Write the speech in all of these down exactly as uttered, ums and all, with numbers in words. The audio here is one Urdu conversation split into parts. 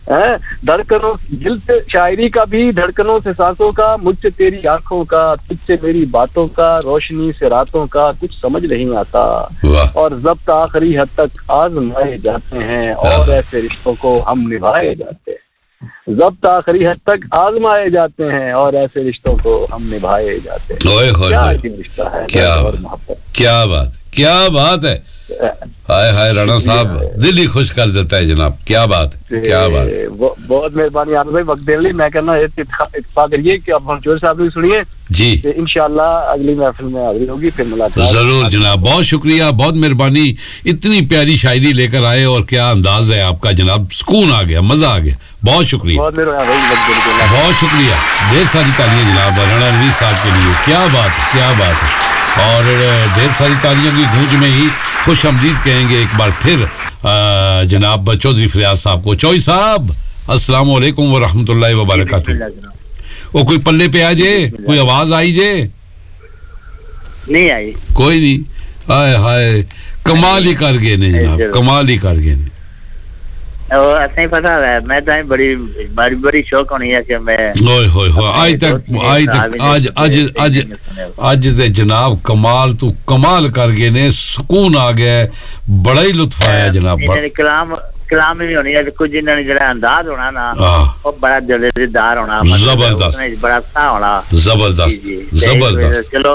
ہیں دھڑکنوں دل سے شاعری کا بھی دھڑکنوں سے سانسوں کا مجھ سے تیری آنکھوں کا تجھ سے میری باتوں کا روشنی سے راتوں کا کچھ سمجھ نہیں آتا اور ضبط آخری حد تک آزمائے جاتے ہیں اور ایسے رشتوں کو ہم نبھائے جاتے ہیں ضبط آخری حد تک آزمائے جاتے ہیں اور ایسے رشتوں کو ہم نبھائے جاتے ہیں کیا رشتہ ہے کیا محبت کیا بات کیا بات ہے ہائے ہائے رانا صاحب دل ہی خوش کر دیتا ہے جناب کیا بات کیا بات بہت مہربانی عامر بھائی وقت دینے میں کہنا اتفاق کریے کہ اب ہم چور صاحب بھی سنیے جی انشاءاللہ اگلی محفل میں حاضری ہوگی پھر ملاقات ضرور جناب بہت شکریہ بہت مہربانی اتنی پیاری شاعری لے کر آئے اور کیا انداز ہے آپ کا جناب سکون آ گیا مزہ آ گیا بہت شکریہ بہت شکریہ ڈھیر ساری تالیاں جناب رانا رنویر صاحب کے لیے کیا بات ہے کیا بات ہے اور ڈھیر ساری تالیوں کی گونج میں ہی خوش آمدید کہیں گے ایک بار پھر جناب چودھری فریاض صاحب کو چوئی صاحب السلام علیکم ورحمۃ اللہ وبرکاتہ وہ کوئی پلے پہ آ جائے کوئی آواز آئی جے نہیں آئی کوئی نہیں ہائے ہائے کمال ہی کر گئے نے جناب کمال ہی کر گئے نے ایسا ہی پتا ہے میں تو بڑی بڑی بڑی شوق ہونی ہے کہ میں ہوئے ہوئے ہوئے آج تک آج تک آج آج آج آج دے جناب کمال تو کمال کر گئے نے سکون آ گیا بڑا ہی لطف آیا جناب کلام کلام بھی ہونی ہے کچھ انہوں نے جڑا انداز ہونا نا وہ بڑا دلدار ہونا زبردست بڑا اچھا ہونا زبردست زبردست چلو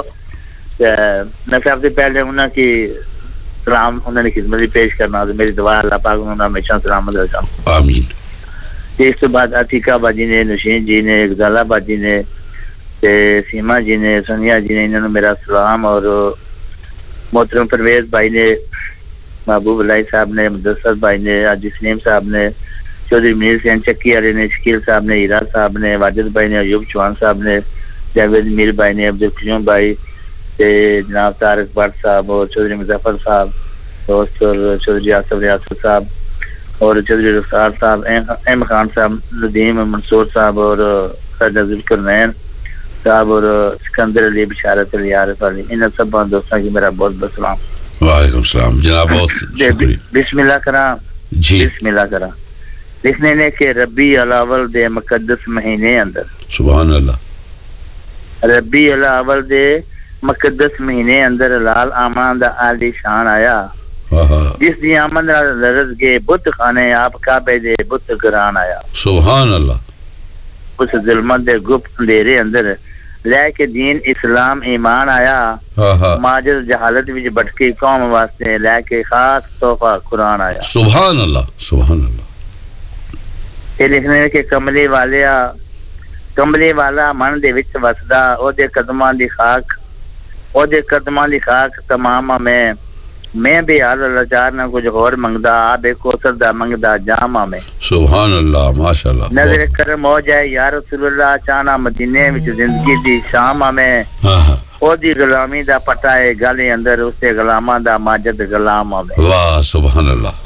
میں سب سے پہلے انہوں کی سلام انہوں نے خدمت پیش کرنا میری دعا اللہ پاک انہوں نے ہمیشہ سلامت رکھا آمین اس کے بعد عتیقہ باجی نے نشین جی نے غزالہ باجی نے سیما جی نے سونیا جی نے انہوں نے میرا سلام اور محترم پرویز بھائی نے محبوب اللہ صاحب نے مدثر بھائی نے حاجی سلیم صاحب نے چودھری منیر حسین چکی والے نے شکیل صاحب نے ہیرا صاحب نے واجد بھائی نے ایوب چوہان صاحب نے جاوید میر بھائی نے عبدالقیوم بھائی جناب طارق بٹ صاحب اور چودھری مظفر صاحب دوست اور چودھری آصف ریاست صاحب اور چودھری رخسار صاحب احم خان صاحب ندیم منصور صاحب اور خواجہ ذوالقرنین صاحب اور سکندر علی بشارت علی عارف علی ان سب دوستوں کی میرا بہت بہت سلام وعلیکم السلام جناب بہت شکریہ بسم اللہ کرا جی بسم اللہ کرا لکھنے نے کہ ربی الاول دے مقدس مہینے اندر سبحان اللہ ربی الاول دے مقدس مہینے اندر لال آمان دا عالی شان آیا جس دی آمن لرز گے بت خانے آپ کعبے دے بت گران آیا سبحان اللہ اس ظلمت دے گپت اندھیرے اندر لے کے دین اسلام ایمان آیا ماجد جہالت وچ بٹکی قوم واسطے لے کے خاص تحفہ قرآن آیا سبحان اللہ سبحان اللہ یہ لکھنے کہ کملی والیا کملی والا من دے وچ وسدا او دے قدماں دی خاک او دے قدماں دی خاک تمام میں میں بھی حال لاچار نہ کچھ اور منگدا آب کوثر دا منگدا جامہ میں سبحان اللہ ماشاءاللہ نظر کرم ہو جائے یا رسول اللہ چانا مدینے وچ زندگی دی شام میں او دی غلامی دا پٹا ہے گالے اندر اس تے غلاماں دا ماجد غلام میں واہ سبحان اللہ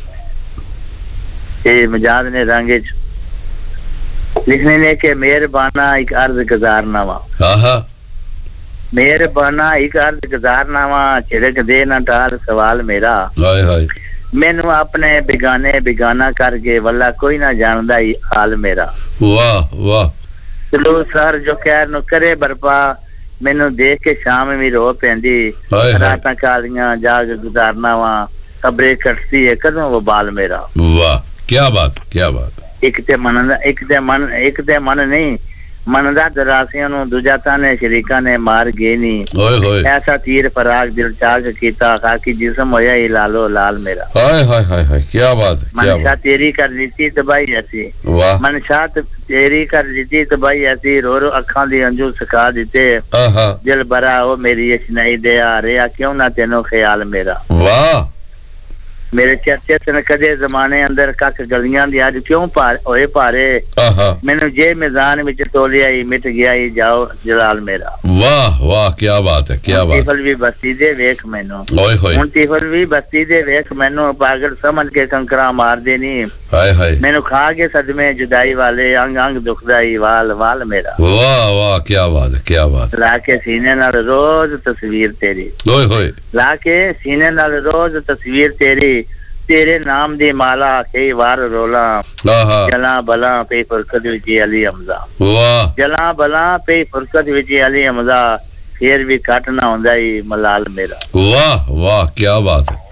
اے مجاز نے رنگ لکھنے نے کہ مہربانہ ایک عرض گزارنامہ ہاں مہربانہ ایک عرض گزارنامہ چھڑک دے نہ ٹال سوال میرا ہائے ہائے مینوں اپنے بیگانے بیگانہ کر کے واللہ کوئی نہ جاندا ہی حال میرا واہ واہ چلو سر جو خیر نو کرے برپا مینوں دیکھ کے شام بھی رو پیندی راتاں کالیاں جاگ گزارنامہ قبرے کٹتی ہے کدوں وہ بال میرا واہ کیا بات کیا بات ایک تے من ایک تے من ایک تے من نہیں مندا دراسیاں نو دوجا تانے شریکاں نے مار گئے نہیں اوئے ہوئے ایسا تیر فراق دل چاک کیتا خاکی جسم ہویا ہی لالو لال میرا ہائے ہائے ہائے ہائے کیا بات ہے کیا منشا تیری کر لیتی تباہی ایسی واہ منشا تیری کر لیتی تباہی ایسی رو رو اکھاں دی انجو سکھا دیتے دل برا او میری اشنائی دے آ رہا کیوں نہ تینوں خیال میرا واہ میرے چرچے سے کدے زمانے اندر کک گلیاں دی اج کیوں پار ہوئے پارے مینوں جے میدان وچ تولیا ہی مٹ گیا ہی جاؤ جلال میرا واہ واہ کیا بات ہے کیا بات تیفل بھی بستی دے ویکھ مینوں اوئے ہوئے ہن تیفل بھی بستی دے ویکھ مینوں پاگل سمجھ کے کنکرا مار دینی ہائے ہائے مینوں کھا کے صدمے جدائی والے انگ انگ دکھدائی وال وال میرا واہ واہ کیا بات ہے کیا بات لا کے سینے نال روز تصویر تیری اوئے ہوئے لا کے سینے نال روز تصویر تیری تیرے نام دی مالا کئی وار رولا جلاں بلاں پہ فرقت وچ علی حمزہ واہ جلاں بلاں پہ فرقت وچ علی حمزہ پھر بھی کٹ نہ ہوندا ای ملال میرا واہ واہ کیا بات ہے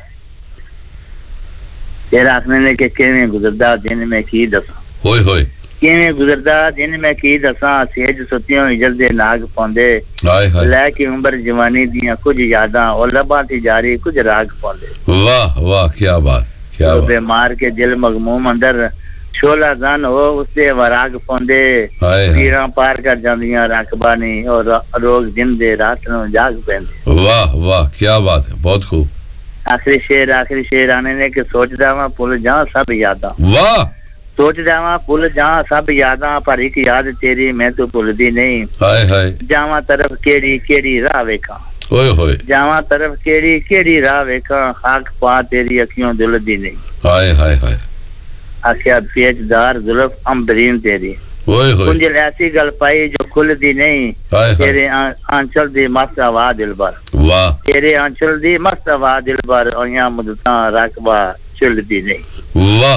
پھر آخنے نے کہ کیویں گزردا دن میں کی دساں ہوئے ہوئے کیویں گزردا دن میں کی دساں سیج ستیوں اجل دے ناگ پوندے لے کے عمر جوانی دیاں کچھ یاداں اور لباں تے جاری کچھ راگ پوندے واہ واہ کیا بات کیا بات بیمار کے دل مغموم اندر شولا زن ہو اس دے وراگ پوندے پیراں پار کر جاندیاں راکبانی اور روز دن دے رات نو جاگ پیندے واہ واہ کیا بات ہے بہت خوب آخری شعر آخری شعر آنے نے کہ سوچ جاواں بھول جاں سب یاداں واہ سوچ جاواں بھول جاں سب یاداں پر ایک یاد تیری میں تو بھولدی نہیں ہائے ہائے جاواں طرف کیڑی کیڑی راہ ویکھاں اوئے ہوئے جاواں طرف کیڑی کیڑی راہ ویکھاں خاک پا تیری اکھیوں دلدی نہیں ہائے ہائے ہائے آخیا پیچ دار زلف امبرین تیری اوئے ہوئے کنجل ایسی گل پائی جو کھلدی نہیں تیرے آنچل دی مست ہوا دلبر واہ تیرے آنچل دی مست ہوا دلبر اور یہاں مدتاں راکبہ چلدی نہیں واہ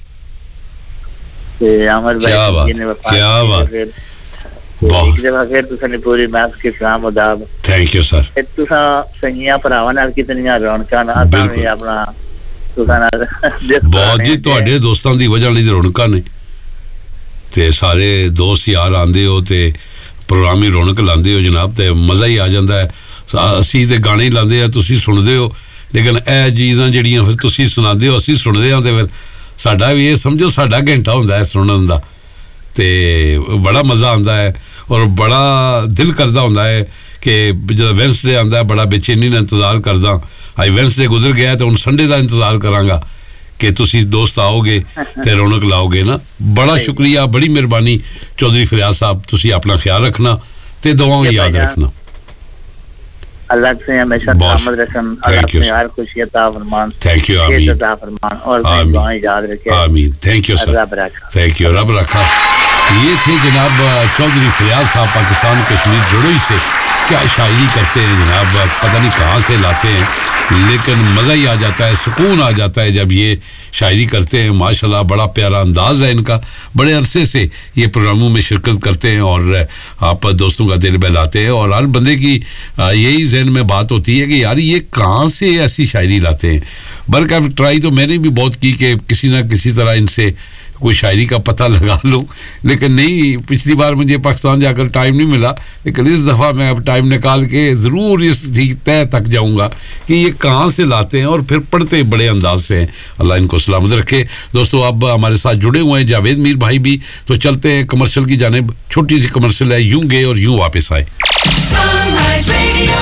عمر بھائی جی نے وفات کیا بات ایک دفعہ پھر تساں نے پوری محفل کے سلام اداب تھینک یو سر تساں سنگیاں بھراواں نال کتنیاں رونقاں نال تاں اپنا تساں نال بہت جی تواڈے دوستاں دی وجہ نال رونقاں نے تے سارے دوست یار آندے ہو تے پروگرامی رونق لاندے ہو جناب تے مزہ ہی آ جاندا ہے اسی تے گانے لاندے ہیں تسی سندے ہو لیکن اے چیزاں جڑیاں پھر تسی سناندے ہو اسی سندے ہاں تے پھر ساڈا بھی یہ سمجھو ساڈا گھنٹہ ہوندا ہے سنن دا تے بڑا مزہ آندا ہے اور بڑا دل کردا ہوندا ہے کہ جب وینسڈے آندا ہے بڑا بے چینی نال انتظار کردا آج وینسڈے گزر گیا تو ہن سنڈے دا انتظار کراں گا کہ تسی دوست آؤ گے تے رونق لاؤ گے نا بڑا شکریہ بڑی مہربانی چودھری فریاض صاحب تسی اپنا خیال رکھنا تے دعاؤں یاد رکھنا اللہ سے ہمیشہ سلامت رکھن اللہ سے ہر خوشی عطا فرمان تھینک یو آمین عطا فرمان اور دعائیں یاد رکھیں آمین تھینک یو سر رب رکھا تھینک یو رب رکھا یہ تھے جناب چودھری فریاض صاحب پاکستان کشمیر جڑوئی سے کیا شاعری کرتے ہیں جناب پتہ نہیں کہاں سے لاتے ہیں لیکن مزہ ہی آ جاتا ہے سکون آ جاتا ہے جب یہ شاعری کرتے ہیں ماشاءاللہ بڑا پیارا انداز ہے ان کا بڑے عرصے سے یہ پروگراموں میں شرکت کرتے ہیں اور آپ دوستوں کا دل بہلاتے ہیں اور ہر بندے کی یہی ذہن میں بات ہوتی ہے کہ یار یہ کہاں سے ایسی شاعری لاتے ہیں برکہ ٹرائی تو میں نے بھی بہت کی کہ کسی نہ کسی طرح ان سے کوئی شاعری کا پتہ لگا لوں لیکن نہیں پچھلی بار مجھے پاکستان جا کر ٹائم نہیں ملا لیکن اس دفعہ میں اب ٹائم نکال کے ضرور اس تہ تک جاؤں گا کہ یہ کہاں سے لاتے ہیں اور پھر پڑھتے بڑے انداز سے ہیں اللہ ان کو سلامت رکھے دوستو اب ہمارے ساتھ جڑے ہوئے ہیں جاوید میر بھائی بھی تو چلتے ہیں کمرشل کی جانب چھوٹی سی کمرشل ہے یوں گے اور یوں واپس آئے Sunrise Radio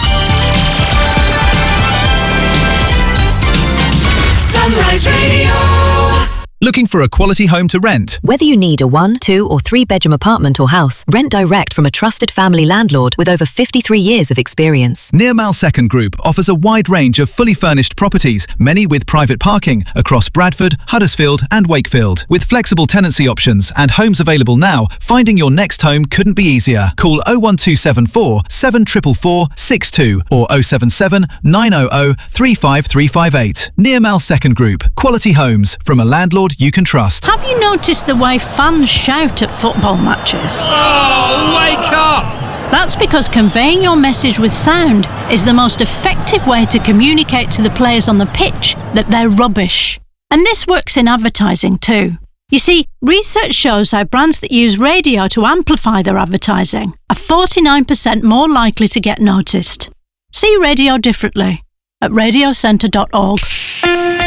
Sunrise Radio Looking for a quality home to rent? Whether you need a one, two or three bedroom apartment or house, rent direct from a trusted family landlord with over fifty-three years of experience. Nearmal Second Group offers a wide range of fully furnished properties, many with private parking across Bradford, Huddersfield and Wakefield. With flexible tenancy options and homes available now, finding your next home couldn't be easier. Call oh one two seven four, seven four four, six two or oh seven seven, nine hundred, three five three five eight. Nearmal Second Group. Quality homes from a landlord you can trust. Have you noticed the way fans shout at football matches? Oh, wake up! That's because conveying your message with sound is the most effective way to communicate to the players on the pitch that they're rubbish. And this works in advertising too. You see, research shows how brands that use radio to amplify their advertising are forty-nine percent more likely to get noticed. See radio differently at radio centre dot org.